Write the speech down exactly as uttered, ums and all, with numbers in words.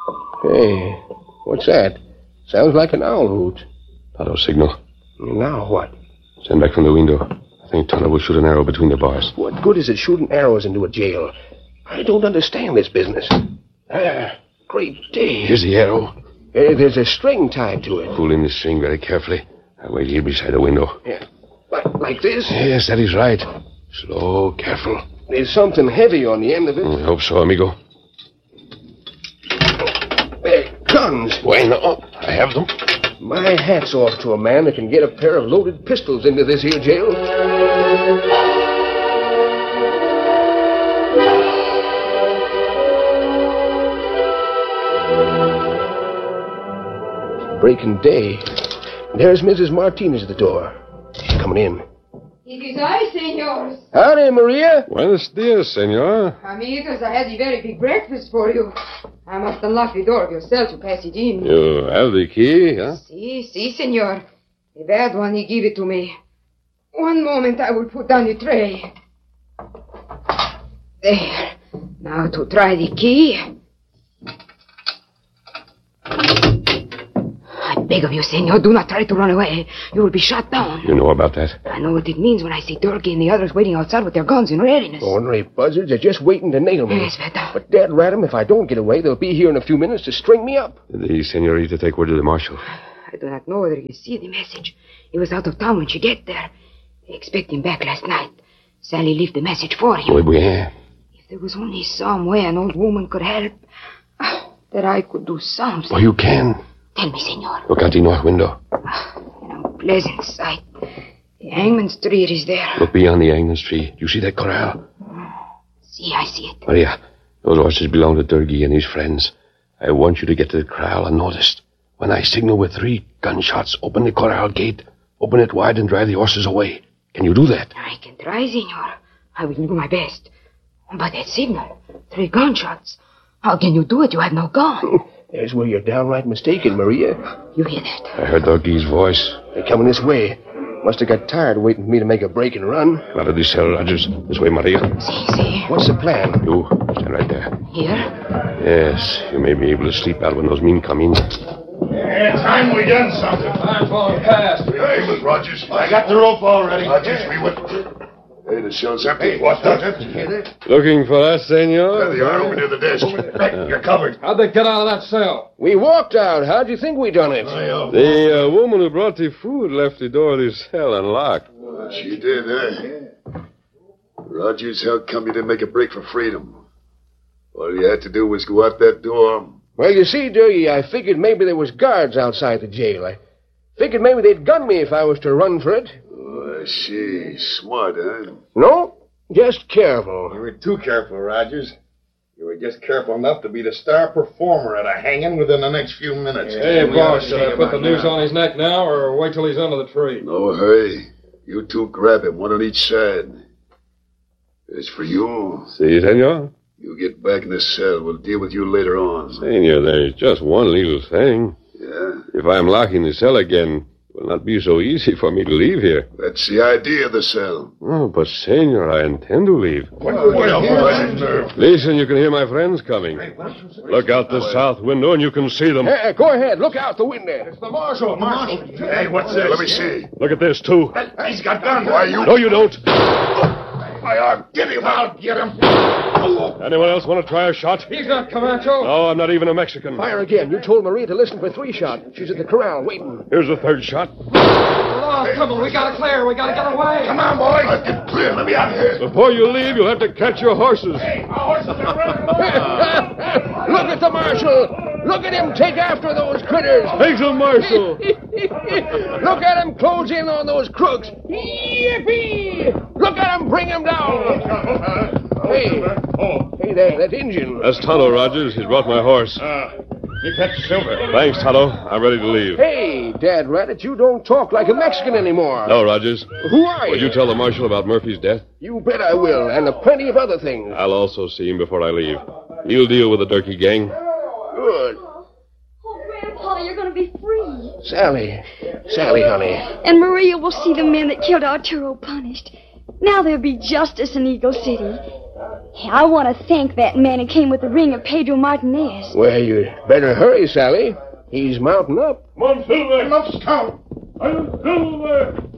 Hey, what's that? Sounds like an owl hoot. Tonto, signal. Now what? Stand back from the window. I think Tonto will shoot an arrow between the bars. What good is it shooting arrows into a jail? I don't understand this business. Ah, great day. Here's the arrow. Uh, there's a string tied to it. Pull in the string very carefully. I'll wait here beside the window. Yeah. Like, like this? Yes, that is right. Slow, careful. There's something heavy on the end of it. I hope so, amigo. Uh, guns. Bueno, oh, I have them. My hat's off to a man that can get a pair of loaded pistols into this here jail. Breaking day. There's Missus Martinez at the door. She's coming in. It is I, senors. Howdy, Maria. Buenos dias, senor. Amigos, I had a very big breakfast for you. I must unlock the door of your cell to pass it in. You have the key, huh? Si, si, senor. The bad one, he gave it to me. One moment, I will put down the tray. There. Now to try the key. I beg of you, senor, do not try to run away. You will be shot down. You know about that? I know what it means when I see Turkey and the others waiting outside with their guns in readiness. Ornery buzzards are just waiting to nail me. Yes, Veta. But dad rat 'em, if I don't get away, they'll be here in a few minutes to string me up. Did the senorita take word to the marshal? I do not know whether you see the message. He was out of town when she get there. They expect him back last night. Sally left the message for him. Muy bien. If there was only some way an old woman could help, oh, that I could do something. Well, you can. Tell me, senor. Look out the north window. Oh, an unpleasant sight. The hangman's tree is there. Look beyond the hangman's tree. Do you see that corral? Oh, see, I see it. Maria, those horses belong to Durkee and his friends. I want you to get to the corral unnoticed. When I signal with three gunshots, open the corral gate, open it wide and drive the horses away. Can you do that? I can try, senor. I will do my best. But that signal, three gunshots. How can you do it? You have no gun. There's where you're downright mistaken, Maria. You hear that? I heard Durkee's voice. They're coming this way. Must have got tired waiting for me to make a break and run. Out of this cell, Rogers. This way, Maria. See, see. What's the plan? You, stand right there. Here? Yes, you may be able to sleep out when those men come in. Yeah, time we done something. Time's long past. Hey, look, Rogers. I got the rope already. Rogers, we went. Hey, the cell's empty. Hey, what? Looking for us, senor? There they are, over near the desk. Hey, you're covered. How'd they get out of that cell? We walked out. How'd you think we done it? The uh, woman who brought the food left the door of the cell unlocked. Oh, she did, eh? Rogers, how come you didn't make a break for freedom? All you had to do was go out that door. Well, you see, Durkee, I figured maybe there was guards outside the jail. I figured maybe they'd gun me if I was to run for it. Oh, I see. Smart, huh? No, just careful. You were too careful, Rogers. You were just careful enough to be the star performer at a hanging within the next few minutes. Hey, boss, should I put the noose on his neck now or wait till he's under the tree? No hurry. You two grab him, one on each side. As for you, See, senor? you get back in the cell. We'll deal with you later on. Senor, there's just one little thing. Yeah? If I'm locked in the cell again, it will not be so easy for me to leave here. That's the idea of the cell. Oh, but, senor, I intend to leave. Listen, you can hear my friends coming. Look out the south window and you can see them. Hey, go ahead. Look out the window. The marshal, marshal. Hey, what's this? Let me see. Look at this, too. He's got guns. Why, you... No, you don't. My arm. Get him. I'll get him. Anyone else want to try a shot? He's not Camacho. No, I'm not even a Mexican. Fire again. You told Maria to listen for three shots. She's at the corral waiting. Here's the third shot. Oh, come on, we gotta clear. We gotta get away. Come on, boys. Let's get clear. Let me out of here. Before you leave, you'll have to catch your horses. Hey, our horses are running away. Look at the marshal. Look at him take after those critters. Take them, Marshal. Look at him close in on those crooks. Yippee! Look at him bring him down. Hey, hey, that, that Indian. That's Tonto, Rogers. He's brought my horse. You catch Silver. Thanks, Tonto. I'm ready to leave. Hey, Dad Rabbit, you don't talk like a Mexican anymore. No, Rogers. Who are you? Would you tell the marshal about Murphy's death? You bet I will, and a plenty of other things. I'll also see him before I leave. He'll deal with the Durkee gang. Good. Oh, Grandpa, you're going to be free. Sally. Sally, honey. And Maria will see the men that killed Arturo punished. Now there'll be justice in Eagle City. I want to thank that man who came with the ring of Pedro Martinez. Well, you better hurry, Sally. He's mounting up. Come on, Silver. Come on, Scout. I'm Silver.